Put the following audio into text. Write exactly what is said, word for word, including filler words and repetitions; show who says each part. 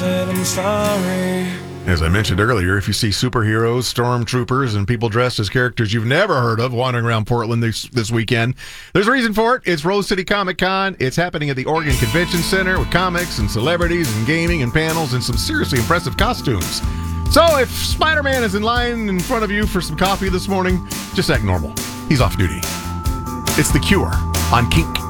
Speaker 1: said I'm sorry.
Speaker 2: As I mentioned earlier, if you see superheroes, stormtroopers, and people dressed as characters you've never heard of wandering around Portland this, this weekend, there's a reason for it. It's Rose City Comic Con. It's happening at the Oregon Convention Center with comics and celebrities and gaming and panels and some seriously impressive costumes. So if Spider-Man is in line in front of you for some coffee this morning, just act normal. He's off duty. It's The Cure on Kink.